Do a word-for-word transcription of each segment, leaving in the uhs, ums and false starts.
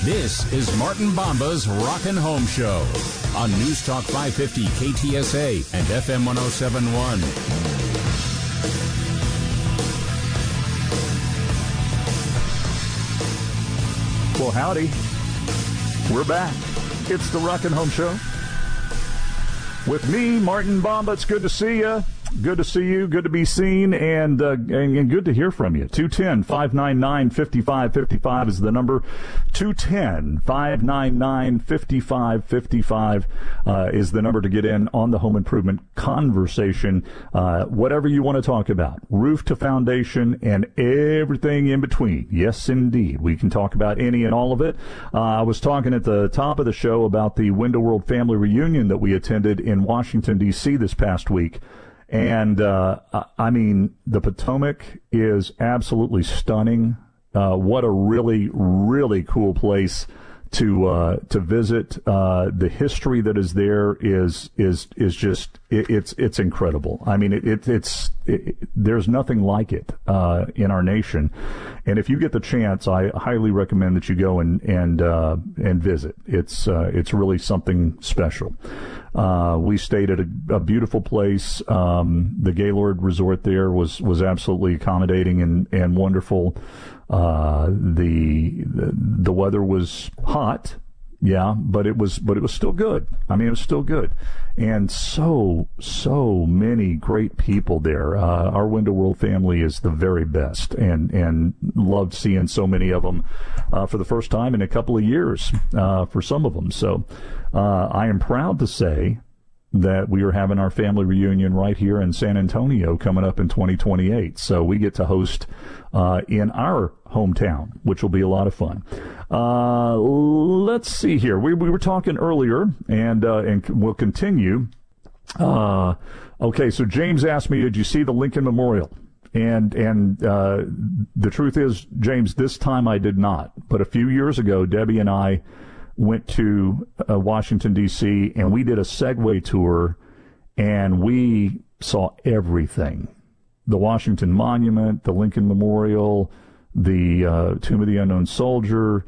This is Martin Bomba's Rockin' Home Show on News Talk five fifty K T S A and F M one oh seven point one. Well, howdy. We're back. It's the Rockin' Home Show. With me, Martin Bomba. It's good to see you. Good to see you. Good to be seen, and uh, and, and good to hear from you. two one zero, five nine nine, five five five five is the number. two one zero, five nine nine, five five five five uh, is the number to get in on the home improvement conversation. Uh, whatever you want to talk about, roof to foundation and everything in between. Yes, indeed. We can talk about any and all of it. Uh, I was talking at the top of the show about the Window World family reunion that we attended in Washington, D C this past week. And, uh, I mean, the Potomac is absolutely stunning. Uh, what a really, really cool place to, uh, to visit. Uh, the history that is there is, is, is just, it, it's, it's incredible. I mean, it, it it's, it, there's nothing like it, uh, in our nation. And if you get the chance, I highly recommend that you go and, and, uh, and visit. It's, uh, it's really something special. Uh, we stayed at a, a beautiful place. Um, the Gaylord Resort there was, was absolutely accommodating and, and wonderful. Uh, the, the, the weather was hot. Yeah, but it was, but it was still good. I mean, it was still good. And so, so many great people there. Uh, our Window World family is the very best, and, and loved seeing so many of them, uh, for the first time in a couple of years, uh, for some of them. So, uh, I am proud to say that we are having our family reunion right here in San Antonio coming up in twenty twenty-eight. So we get to host uh, in our hometown, which will be a lot of fun. Uh, let's see here. We, we were talking earlier, and uh, and we'll continue. Uh, okay, so James asked me, did you see the Lincoln Memorial? And and uh, the truth is, James, this time I did not. But a few years ago, Debbie and I went to uh, Washington, D C, and we did a Segway tour, and we saw everything. The Washington Monument, the Lincoln Memorial, the uh, Tomb of the Unknown Soldier,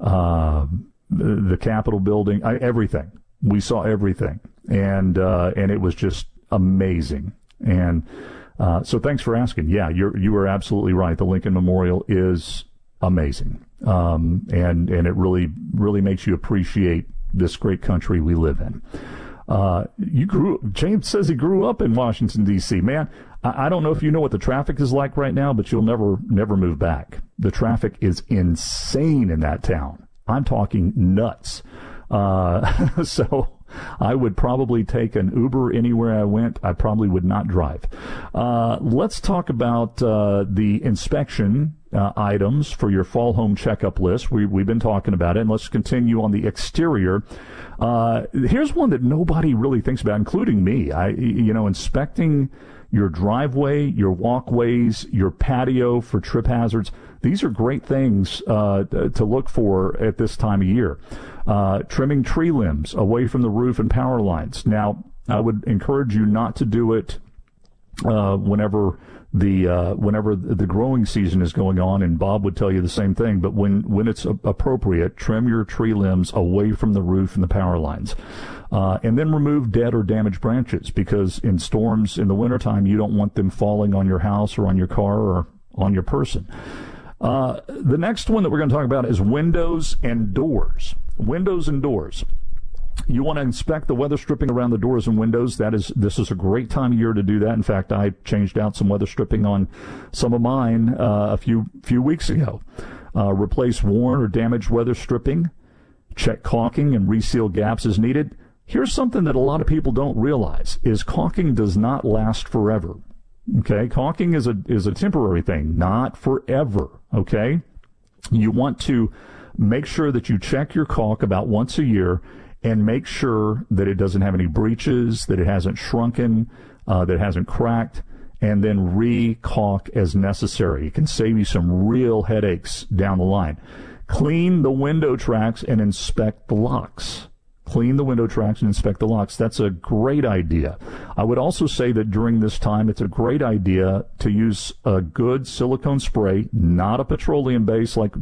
uh, the, the Capitol building, I, everything. We saw everything, and uh, and it was just amazing. And uh, so thanks for asking. Yeah, you're, you are absolutely right. The Lincoln Memorial is amazing. Um, and, and it really, really makes you appreciate this great country we live in. Uh, you grew, James says he grew up in Washington, D C. Man, I, I don't know if you know what the traffic is like right now, but you'll never, never move back. The traffic is insane in that town. I'm talking nuts. Uh, so I would probably take an Uber anywhere I went. I probably would not drive. Uh, let's talk about uh, the inspection uh, items for your fall home checkup list. We, we've been talking about it, and let's continue on the exterior. Uh, here's one that nobody really thinks about, including me. I, you know, inspecting your driveway, your walkways, your patio for trip hazards. These are great things uh, to look for at this time of year. Uh, trimming tree limbs away from the roof and power lines. Now, I would encourage you not to do it uh, whenever the uh, whenever the growing season is going on, and Bob would tell you the same thing. But when, when it's appropriate, trim your tree limbs away from the roof and the power lines. Uh, and then remove dead or damaged branches, because in storms in the wintertime, you don't want them falling on your house or on your car or on your person. Uh, the next one that we're going to talk about is windows and doors. Windows and doors. You want to inspect the weather stripping around the doors and windows. That is, this is a great time of year to do that. In fact, I changed out some weather stripping on some of mine uh, a few few weeks ago. Uh, replace worn or damaged weather stripping. Check caulking and reseal gaps as needed. Here's something that a lot of people don't realize, is caulking does not last forever. Okay, caulking is a is a temporary thing, not forever. Okay, you want to make sure that you check your caulk about once a year and make sure that it doesn't have any breaches, that it hasn't shrunken, uh, that it hasn't cracked, and then re-caulk as necessary. It can save you some real headaches down the line. Clean the window tracks and inspect the locks. Clean the window tracks and inspect the locks. That's a great idea. I would also say that during this time, it's a great idea to use a good silicone spray, not a petroleum base like